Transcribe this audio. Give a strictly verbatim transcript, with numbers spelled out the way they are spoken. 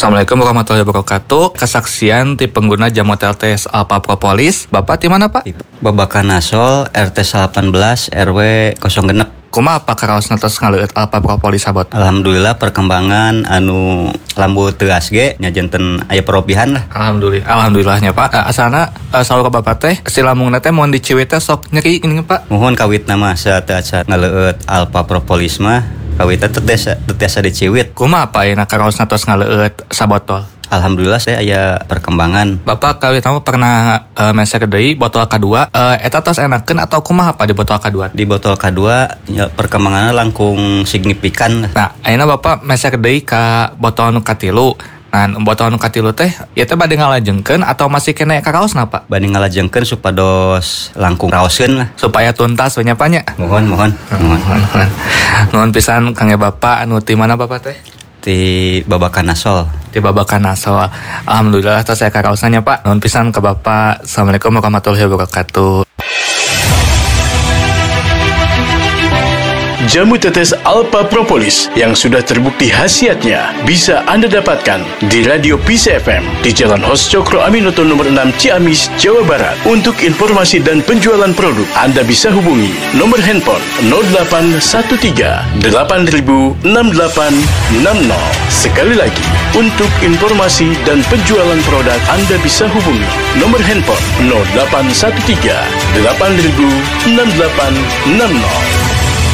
Assalamualaikum warahmatullahi wabarakatuh. Kesaksian ti pengguna jamu T L T S Alpha Propolis. Bapak di mana, Pak? Babakan Nasol R T delapan belas R W nol genep. Kumaha apa karaos natos ngaleueut Alpha Propolis sabot? Alhamdulillah perkembangan anu lambu teuas ge nya janten aya perobihan lah. Alhamdulillah. Alhamdulillahnya, Pak. Uh, asana uh, saur ka Bapak teh si lambungna teh mun diciwit teh sok nyeri ini, Pak. Mohon kawit nama saat-saat ngaleueut Alpha Propolis mah kawitna teu tiasa diciwit. Kumaha apa ayeuna karaos natos ngaleueut sabotol? Alhamdulillah saya aya perkembangan. Bapak kawit nama pernah uh, mesek deui botol kedua, uh, eta tos enakeun atau kumaha apa di botol kedua? Di botol kedua ya, perkembangannya langkung signifikan. Nah, ayeuna Bapak mesek deui ka botol nu katilu. Nah, botol nu katilu teh ieu teh bade ngalajengkeun atau masih kena karaosna, Pak? Bade ngalajengkeun supados langkung raoskeun lah. Supaya tuntas we nya, Pak nya. Mohon mohon. Mohon. Nuhun pisan Kang Bapak, anu ti mana Bapak teh? Di Babakan Nasol. Di Babakan Nasol. Alhamdulillah tos saya karaosanya, Pak. Nuhun pisan ke Bapak. Assalamualaikum warahmatullahi wabarakatuh. Jamu tetes Alpha Propolis yang sudah terbukti khasiatnya bisa Anda dapatkan di Radio P C F M di Jalan Hos Cokro Aminoto nomor enam Ciamis, Jawa Barat. Untuk informasi dan penjualan produk, Anda bisa hubungi nomor handphone nol delapan satu tiga delapan nol enam delapan enam nol. Sekali lagi, untuk informasi dan penjualan produk, Anda bisa hubungi nomor handphone nol delapan satu tiga delapan nol enam delapan enam nol.